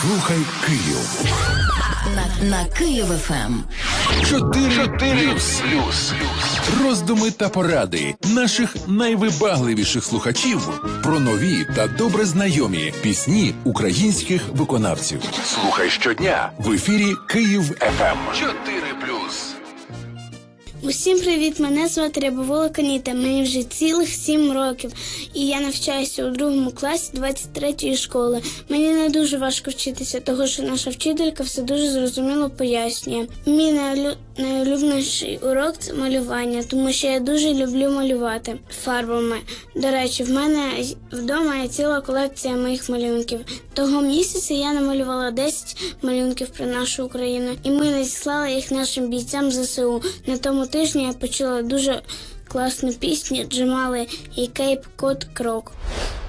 Слухай Київ. На Київ ФМ. 4+. Роздуми та поради наших найвибагливіших слухачів про нові та добре знайомі пісні українських виконавців. Слухай щодня в ефірі Київ ФМ. 4+. Усім привіт, мене звати Рябовола Аніта, мені вже цілих 7 років, і я навчаюся у 2 класі 23-ї школи. Мені не дуже важко вчитися, тому що наша вчителька все дуже зрозуміло пояснює. Мій найулюбленіший урок – це малювання, тому що я дуже люблю малювати фарбами. До речі, в мене вдома є ціла колекція моїх малюнків. Того місяця я намалювала 10 малюнків про нашу Україну, і ми надіслали їх нашим бійцям ЗСУ. На тому тижні я почула дуже класну пісню Джамали і Кейп Кот Крок.